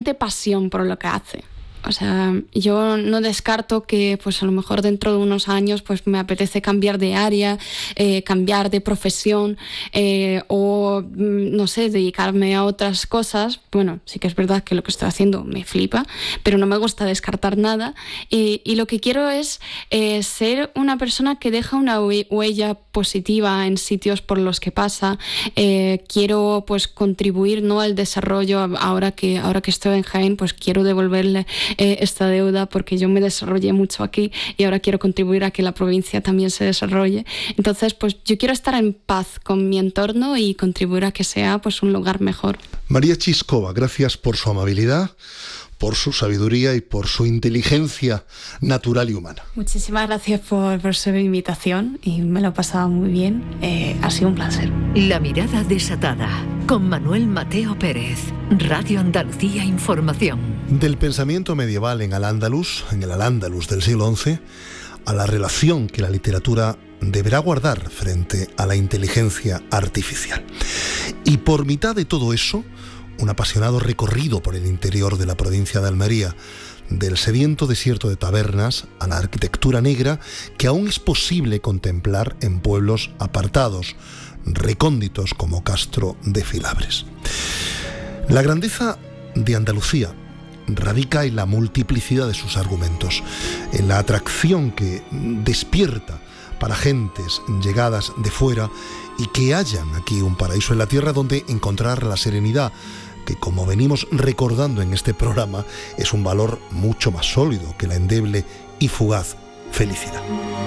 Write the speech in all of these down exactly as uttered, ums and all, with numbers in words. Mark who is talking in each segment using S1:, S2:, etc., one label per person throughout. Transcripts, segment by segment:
S1: siente pasión por lo que hace. O sea, yo no descarto que pues a lo mejor dentro de unos años pues me apetece cambiar de área, eh, cambiar de profesión eh, o no sé, dedicarme a otras cosas. Bueno, sí que es verdad que lo que estoy haciendo me flipa, pero no me gusta descartar nada y, y lo que quiero es eh, ser una persona que deja una huella positiva en sitios por los que pasa. Eh, quiero pues contribuir, ¿no?, al desarrollo. Ahora que, ahora que estoy en Jaén, pues quiero devolverle Eh, esta deuda porque yo me desarrollé mucho aquí y ahora quiero contribuir a que la provincia también se desarrolle. Entonces, pues yo quiero estar en paz con mi entorno y contribuir a que sea pues un lugar mejor.
S2: María Chiskova, gracias por su amabilidad, por su sabiduría y por su inteligencia natural y humana.
S1: Muchísimas gracias por, por su invitación y me lo he pasado muy bien. Eh, ha sido un placer.
S3: La mirada desatada con Manuel Mateo Pérez, Radio Andalucía Información.
S2: Del pensamiento medieval en Al-Ándalus, en el Al-Ándalus del siglo once, a la relación que la literatura deberá guardar frente a la inteligencia artificial. Y por mitad de todo eso, un apasionado recorrido por el interior de la provincia de Almería, del sediento desierto de tabernas a la arquitectura negra que aún es posible contemplar en pueblos apartados, recónditos como Castro de Filabres. La grandeza de Andalucía radica en la multiplicidad de sus argumentos, en la atracción que despierta para gentes llegadas de fuera y que hallan aquí un paraíso en la tierra donde encontrar la serenidad, que, como venimos recordando en este programa, es un valor mucho más sólido que la endeble y fugaz felicidad.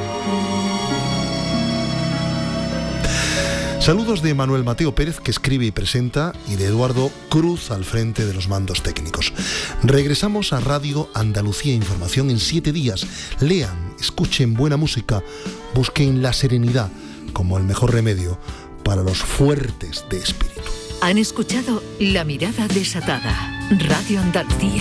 S2: Saludos de Manuel Mateo Pérez, que escribe y presenta, y de Eduardo Cruz al frente de los mandos técnicos. Regresamos a Radio Andalucía Información en siete días. Lean, escuchen buena música, busquen la serenidad como el mejor remedio para los fuertes de espíritu.
S3: Han escuchado La Mirada Desatada, Radio Andalucía